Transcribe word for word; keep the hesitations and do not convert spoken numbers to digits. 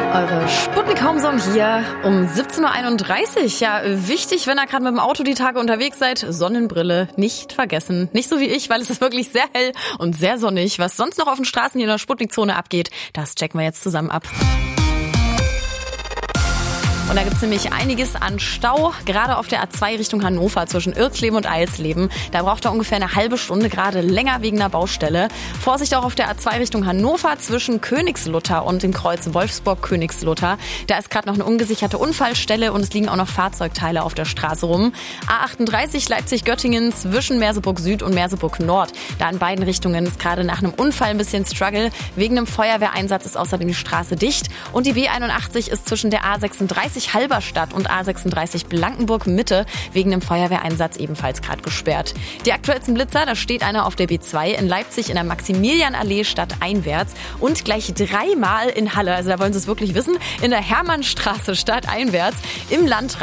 Eure Sputnik Home Song hier um siebzehn Uhr einunddreißig. Ja, wichtig, wenn ihr gerade mit dem Auto die Tage unterwegs seid, Sonnenbrille nicht vergessen. Nicht so wie ich, weil es ist wirklich sehr hell und sehr sonnig. Was sonst noch auf den Straßen hier in der Sputnik-Zone abgeht, das checken wir jetzt zusammen ab. Und da gibt's nämlich einiges an Stau, gerade auf der A zwei Richtung Hannover zwischen Irxleben und Eilsleben. Da braucht er ungefähr eine halbe Stunde, gerade länger wegen einer Baustelle. Vorsicht auch auf der A zwei Richtung Hannover zwischen Königslutter und dem Kreuz Wolfsburg-Königslutter. Da ist gerade noch eine ungesicherte Unfallstelle und es liegen auch noch Fahrzeugteile auf der Straße rum. A achtunddreißig Leipzig-Göttingen zwischen Merseburg Süd und Merseburg Nord. Da in beiden Richtungen ist gerade nach einem Unfall ein bisschen Struggle. Wegen einem Feuerwehreinsatz ist außerdem die Straße dicht. Und die B einundachtzig ist zwischen der A sechsunddreißig Halberstadt und A sechsunddreißig Blankenburg Mitte wegen einem Feuerwehreinsatz ebenfalls gerade gesperrt. Die aktuellsten Blitzer, da steht einer auf der B zwei in Leipzig in der Maximilianallee stadteinwärts und gleich dreimal in Halle, also da wollen Sie es wirklich wissen, in der Hermannstraße stadteinwärts im Landrat.